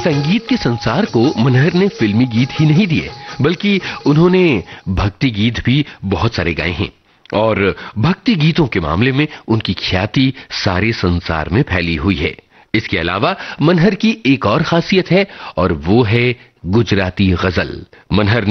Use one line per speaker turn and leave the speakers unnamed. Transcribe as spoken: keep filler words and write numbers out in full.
संगीत के संसार को मनहर ने फिल्मी गीत ही नहीं दिए, बल्कि उन्होंने भक्ति गीत भी बहुत सारे गाए हैं और भक्ति गीतों के मामले में उनकी ख्याति सारे संसार में फैली हुई है। इसके अलावा मनहर की एक और खासियत है और वो है गुजराती गजल। मनहर